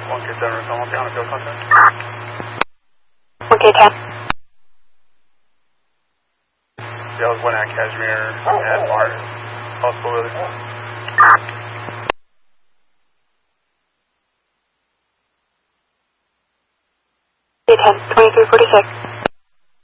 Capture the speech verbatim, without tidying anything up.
one K seven, Recon, one Piano, field contact. one K ten. Yeah, I was one at Cashmere and Martin. Possible, really. K ten, twenty-three forty-six.